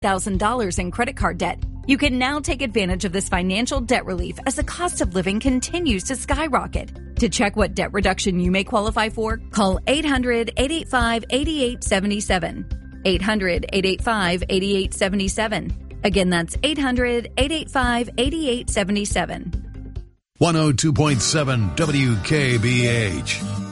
$1,000 in credit card debt. You can now take advantage of this financial debt relief as the cost of living continues to skyrocket. To check what debt reduction you may qualify for, call 800-885-8877. 800-885-8877. Again, that's 800-885-8877. 102.7 WKBH.